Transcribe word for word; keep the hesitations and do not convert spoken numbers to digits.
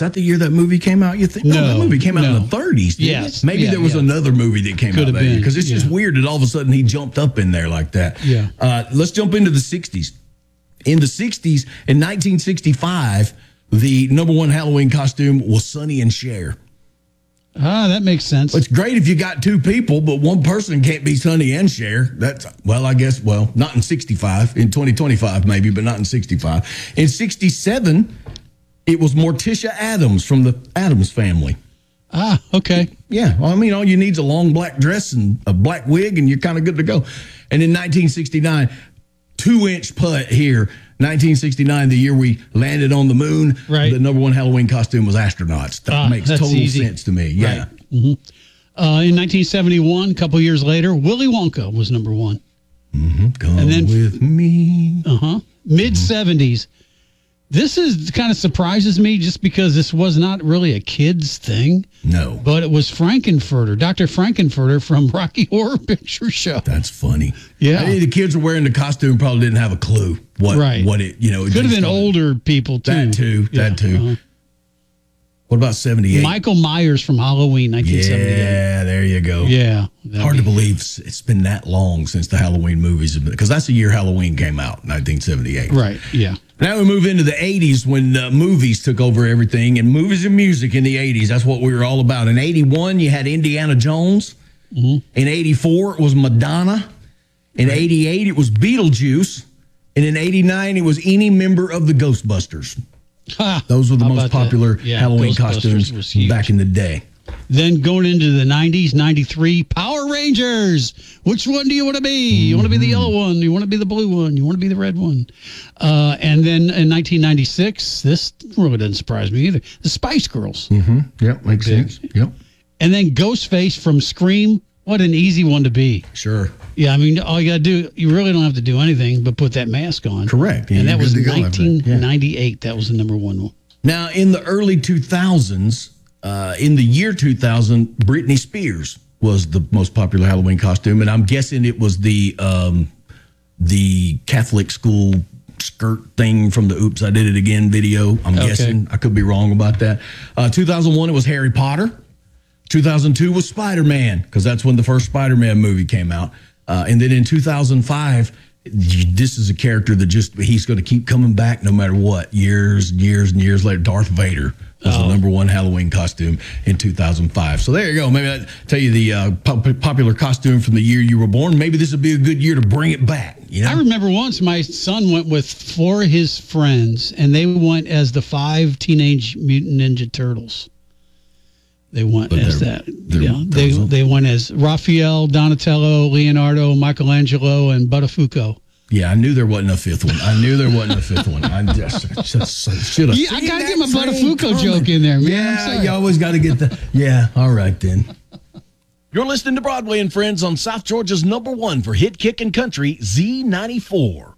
that the year that movie came out? You think? No, No, that movie came out no. in the thirties. Yes. Maybe Yeah, there was yeah. another movie that came Could out have that year been, because it's just yeah. weird that all of a sudden he jumped up in there like that. Yeah. Uh, let's jump into the sixties. In the sixties, in nineteen sixty-five, the number one Halloween costume was Sonny and Cher. Ah, that makes sense. It's great if you got two people, but one person can't be Sonny and Cher. That's, well, I guess, well, not in sixty-five, in twenty twenty-five maybe, but not in sixty-five. In sixty-seven, it was Morticia Adams from the Addams Family. Ah, okay. Yeah, well, I mean, all you need is a long black dress and a black wig, and you're kind of good to go. And in nineteen sixty-nine, two-inch putt here. nineteen sixty-nine, the year we landed on the moon. Right. The number one Halloween costume was astronauts. That Ah, makes that's total easy. sense to me. Yeah. Right. Mm-hmm. Uh, in nineteen seventy-one, a couple years later, Willy Wonka was number one. Mm-hmm. Come And then- with me. Uh-huh. Mid-seventies. This is kind of surprises me just because this was not really a kid's thing, No, but it was Frankenfurter, Doctor Frankenfurter from Rocky Horror Picture Show. that's funny. Yeah. I mean, the kids were wearing the costume, probably didn't have a clue what Right. what it, you know. it Could have just been started- older people, too. That too. Yeah, That too. uh-huh. What about seventy-eight? Michael Myers from Halloween, nineteen seventy-eight. Yeah, there you go. Yeah. that'd Hard be- to believe it's it's been that long since the Halloween movies have been, because that's the year Halloween came out, nineteen seventy-eight. Right, yeah. Now we move into the eighties when uh, movies took over everything, and movies and music in the eighties. That's what we were all about. In eighty-one, you had Indiana Jones. Mm-hmm. In eighty-four, it was Madonna. In eighty-eight, it was Beetlejuice. And in eighty-nine, it was any member of the Ghostbusters. Ha, Those were the how most about that? popular Yeah, Halloween Ghostbusters costumes was huge. back in the day. Then going into the nineties, ninety-three, Power Rangers. Which one do you want to be? You want to be the yellow one? You want to be the blue one? You want to be the red one? Uh, and then in nineteen ninety-six, this really doesn't surprise me either, the Spice Girls. Mm-hmm. Yep, makes Big. sense. Yep, And then Ghostface from Scream. What an easy one to be. sure. Yeah, I mean, all you got to do, you really don't have to do anything but put that mask on. Correct. Yeah, and you're that was good to go after that. Yeah. nineteen ninety-eight. That was the number one one. Now, in the early two thousands, uh, in the year two thousand, Britney Spears was the most popular Halloween costume, and I'm guessing it was the um, the Catholic school skirt thing from the Oops, I Did It Again video. I'm Okay. guessing. I could be wrong about that. Uh, two thousand one, it was Harry Potter. two thousand two was Spider-Man, because that's when the first Spider-Man movie came out. Uh, and then in two thousand five, this is a character that just, he's going to keep coming back no matter what. Years, years, and years later, Darth Vader was Oh. the number one Halloween costume in two thousand five. So there you go. Maybe I tell you the uh, pop- popular costume from the year you were born. Maybe this would be a good year to bring it back. You know? I remember once my son went with four of his friends, and they went as the five Teenage Mutant Ninja Turtles. They went But as they're- that. they're- Yeah, they those are- they went as Raphael, Donatello, Leonardo, Michelangelo, and Buttafuoco. Yeah, I knew there wasn't a fifth one. I knew there wasn't a fifth one. I just, just should have. Yeah, I gotta get my Buttafuoco joke in there, man. I'm Yeah, sorry. you always got to get the. Yeah, all right then. You're listening to Broadway and Friends on South Georgia's number one for hit, kick, and country, Z ninety-four.